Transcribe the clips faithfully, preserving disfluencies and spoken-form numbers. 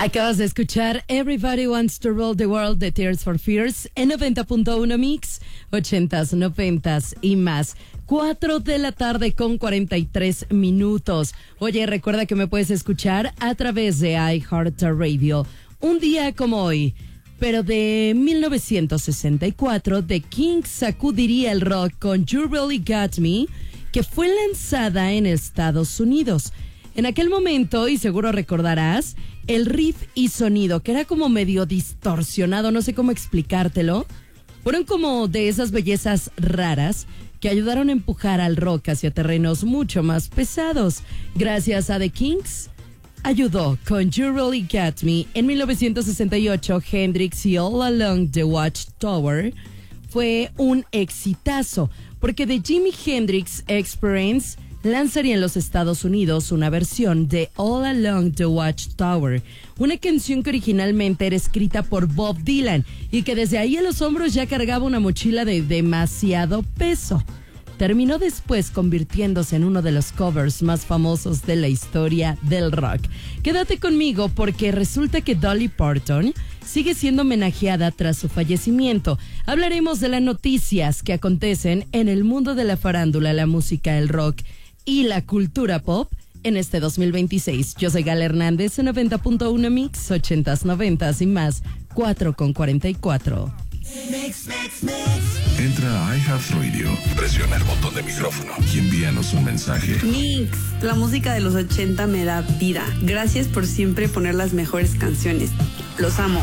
Acabas de escuchar Everybody Wants to Roll the World de Tears for Fears en noventa punto uno Mix, ochentas, noventas y más. Cuatro de la tarde con cuarenta y tres minutos. Oye, recuerda que me puedes escuchar a través de iHeartRadio. Un día como hoy, pero de mil novecientos sesenta y cuatro, The Kinks sacudiría el rock con You Really Got Me, que fue lanzada en Estados Unidos. En aquel momento, y seguro recordarás, el riff y sonido, que era como medio distorsionado, no sé cómo explicártelo, fueron como de esas bellezas raras que ayudaron a empujar al rock hacia terrenos mucho más pesados. Gracias a The Kinks, ayudó con You Really Got Me. En mil novecientos sesenta y ocho, Hendrix y All Along the Watchtower fue un exitazo, porque The Jimi Hendrix Experience lanzaría en los Estados Unidos una versión de All Along the Watchtower, una canción que originalmente era escrita por Bob Dylan y que desde ahí en los hombros ya cargaba una mochila de demasiado peso. Terminó después convirtiéndose en uno de los covers más famosos de la historia del rock. Quédate conmigo porque resulta que Dolly Parton sigue siendo homenajeada tras su fallecimiento. Hablaremos de las noticias que acontecen en el mundo de la farándula, la música, el rock y la cultura pop en este dos mil veintiséis. Yo soy Gal Hernández en noventa punto uno Mix, ochentas, noventas y más, cuatro con cuarenta y cuatro. Mix, mix, mix. Entra a iHeartRadio, presiona el botón de micrófono y envíanos un mensaje. Mix, la música de los ochenta me da vida. Gracias por siempre poner las mejores canciones. Los amo.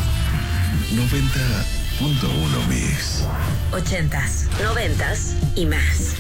noventa punto uno Mix. Ochentas, noventas y más.